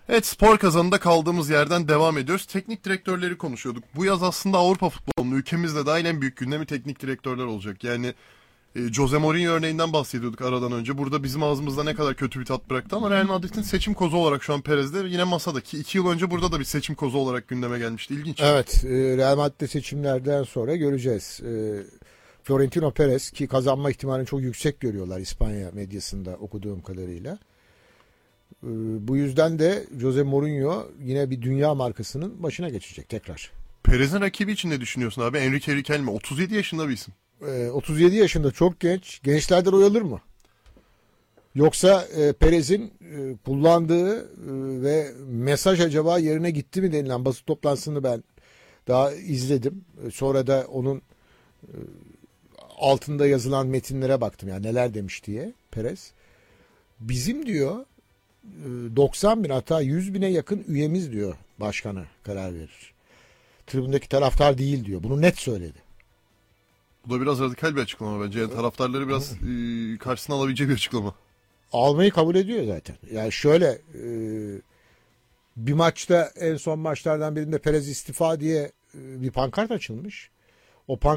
Evet, spor kazanında kaldığımız yerden devam ediyoruz. Teknik direktörleri konuşuyorduk. Bu yaz aslında Avrupa futbolunun ülkemizde dahil en büyük gündemi teknik direktörler olacak. Yani Jose Mourinho örneğinden bahsediyorduk aradan önce. Burada bizim ağzımızda ne kadar kötü bir tat bıraktı ama Real Madrid'in seçim kozu olarak şu an Perez'de yine masada ki 2 yıl önce burada da bir seçim kozu olarak gündeme gelmişti. İlginç. Evet, Real Madrid seçimlerden sonra göreceğiz. Florentino Perez ki kazanma ihtimalini çok yüksek görüyorlar İspanya medyasında okuduğum kadarıyla. Bu yüzden de Jose Mourinho yine bir dünya markasının başına geçecek tekrar. Perez'in rakibi için ne düşünüyorsun abi? Enrique Riquelme 37 yaşında bir isim. 37 yaşında çok genç. Gençlerden oy alır mı? Yoksa Perez'in kullandığı ve mesaj acaba yerine gitti mi denilen basın toplantısını ben daha izledim. Sonra da onun altında yazılan metinlere baktım yani neler demiş diye Perez. Bizim diyor 90 bin hatta 100 bine yakın üyemiz diyor başkanı karar verir. Tribündeki taraftar değil diyor. Bunu net söyledi. Bu da biraz radikal bir açıklama bence. Yani taraftarları biraz karşısına alabileceği bir açıklama. Almayı kabul ediyor zaten. Yani şöyle bir maçta en son maçlardan birinde Perez istifa diye bir pankart açılmış. O